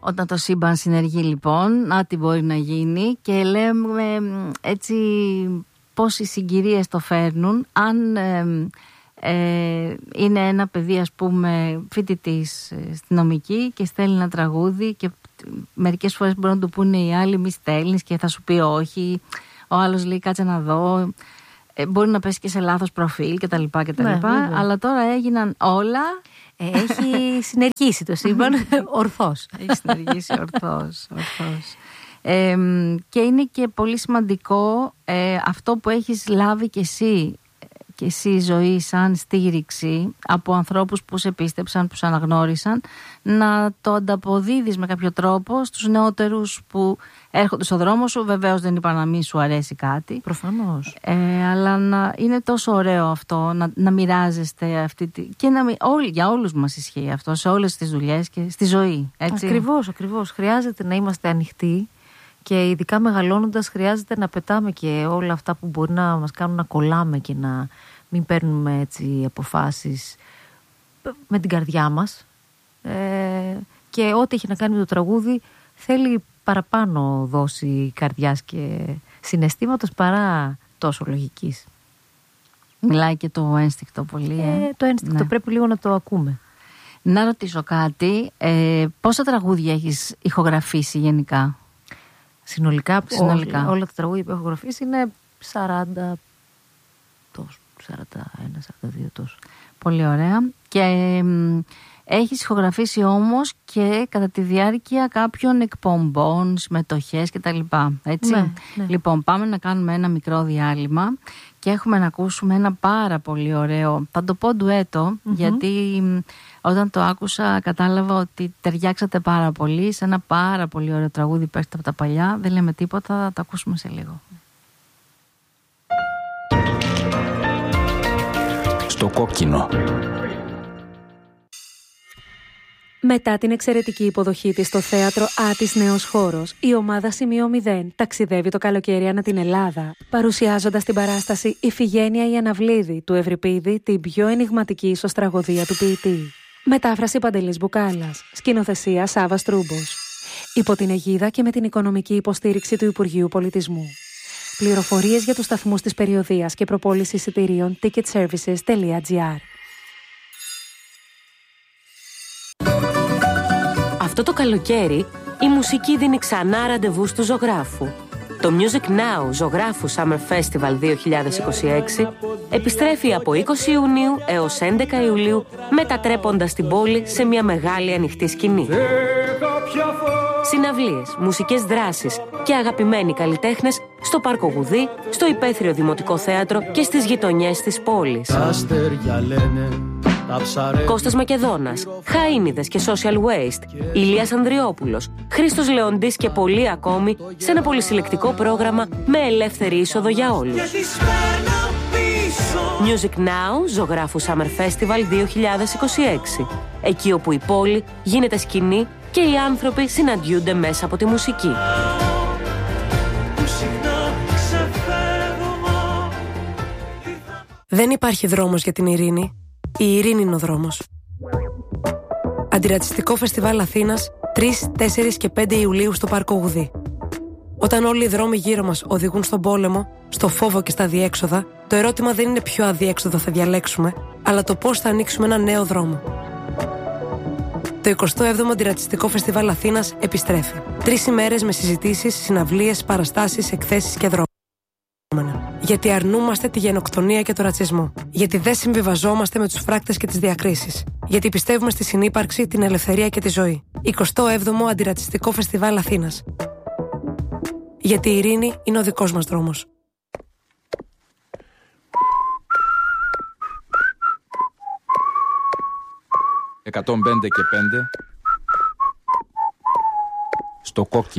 Όταν το σύμπαν συνεργεί λοιπόν, να τι μπορεί να γίνει, και λέμε έτσι πώς οι συγκυρίες το φέρνουν. Αν είναι ένα παιδί, ας πούμε, φοιτητής στη νομική και στέλνει ένα τραγούδι και μερικές φορές μπορεί να του πούνε οι άλλοι μη στέλνεις και θα σου πει όχι, ο άλλος λέει κάτσε να δω, μπορεί να πέσει και σε λάθος προφίλ κτλ. Ναι, αλλά τώρα έγιναν όλα. Έχει συνεργήσει το σύμπαν ορθώς. Έχει συνεργήσει ορθώς. Και είναι και πολύ σημαντικό αυτό που έχεις λάβει και εσύ ζωή σαν στήριξη από ανθρώπους που σε πίστεψαν, που σε αναγνώρισαν, να το ανταποδίδεις με κάποιο τρόπο στους νεότερους που έρχονται στο δρόμο σου. Βεβαίως δεν είπα να μην σου αρέσει κάτι. Προφανώς. Αλλά είναι τόσο ωραίο αυτό να μοιράζεστε αυτή και για όλους μας ισχύει αυτό, σε όλες τις δουλειές και στη ζωή. Έτσι. Ακριβώς. Χρειάζεται να είμαστε ανοιχτοί. Και ειδικά μεγαλώνοντας χρειάζεται να πετάμε και όλα αυτά που μπορεί να μας κάνουν να κολλάμε και να μην παίρνουμε έτσι αποφάσεις με την καρδιά μας. Και ό,τι έχει να κάνει με το τραγούδι θέλει παραπάνω δόση καρδιάς και συναισθήματος παρά τόσο λογικής. Μιλάει και το ένστικτο πολύ. Το ένστικτο πρέπει λίγο να το ακούμε. Να ρωτήσω κάτι. Πόσα τραγούδια έχεις ηχογραφήσει γενικά? Συνολικά. Όλα τα τραγούδια που έχω γραφήσει είναι 40 τόσο, 41-42 τόσο. Πολύ ωραία. Και έχεις ηχογραφήσει όμως και κατά τη διάρκεια κάποιων εκπομπών, συμμετοχές κτλ. Έτσι. Ναι. Λοιπόν, πάμε να κάνουμε ένα μικρό διάλειμμα και έχουμε να ακούσουμε ένα πάρα πολύ ωραίο, θα το πω ντουέτο, γιατί όταν το άκουσα κατάλαβα ότι ταιριάξατε πάρα πολύ σε ένα πάρα πολύ ωραίο τραγούδι που έχετε από τα παλιά. Δεν λέμε τίποτα, θα το ακούσουμε σε λίγο. Στο κόκκινο. Μετά την εξαιρετική υποδοχή της στο θέατρο Άτης Νέος Χώρος, η ομάδα Σημείο 0 ταξιδεύει το καλοκαίρι ανά την Ελλάδα, παρουσιάζοντας την παράσταση «Ιφηγένεια η Αναβλίδη» του Ευρυπίδη, την πιο ενιγματική ισοστραγωδία του ποιητή. Μετάφραση Παντελής Μπουκάλας, σκηνοθεσία Σάββας Τρούμπος. Υπό την αιγίδα και με την οικονομική υποστήριξη του Υπουργείου Πολιτισμού. Πληροφορίες για τους σταθμούς της περιοδείας και προπόληση εισιτηρίων ticketservices.gr. Αυτό το καλοκαίρι η μουσική δίνει ξανά ραντεβού του ζωγράφου. Το Music Now Ζωγράφου Summer Festival 2026 επιστρέφει από 20 Ιουνίου έως 11 Ιουλίου, μετατρέποντας την πόλη σε μια μεγάλη ανοιχτή σκηνή. Συναυλίες, μουσικές δράσεις και αγαπημένοι καλλιτέχνες στο Πάρκο Γουδί, στο Υπαίθριο Δημοτικό Θέατρο και στις γειτονιές της πόλης. Κώστας Μακεδόνας, Χαΐνιδες και Social Waste, Ηλίας Ανδριόπουλος, Χρήστος Λεοντής και πολλοί ακόμη, σε ένα πολυσυλλεκτικό πρόγραμμα με ελεύθερη είσοδο για όλους. Music Now Ζωγράφου Summer Festival 2026. Εκεί όπου η πόλη γίνεται σκηνή και οι άνθρωποι συναντιούνται μέσα από τη μουσική. Δεν υπάρχει δρόμος για την ειρήνη. Η ειρήνη είναι ο δρόμος. Αντιρατσιστικό Φεστιβάλ Αθήνας 3, 4 και 5 Ιουλίου στο Πάρκο Γουδί. Όταν όλοι οι δρόμοι γύρω μας οδηγούν στον πόλεμο, στο φόβο και στα αδιέξοδα, το ερώτημα δεν είναι ποιο αδιέξοδο θα διαλέξουμε, αλλά το πώς θα ανοίξουμε ένα νέο δρόμο. Το 27ο Αντιρατσιστικό Φεστιβάλ Αθήνας επιστρέφει. 3 ημέρες με συζητήσεις, συναυλίες, παραστάσεις, εκθέσεις και δρόμενα. Γιατί αρνούμαστε τη γενοκτονία και το ρατσισμό. Γιατί δεν συμβιβαζόμαστε με τους φράκτες και τις διακρίσεις. Γιατί πιστεύουμε στη συνύπαρξη, την ελευθερία και τη ζωή. 27ο Αντιρατσιστικό Φεστιβάλ Αθήνας. Γιατί η ειρήνη είναι ο δικός μας δρόμος. 105 και 5 στο κόκκινο.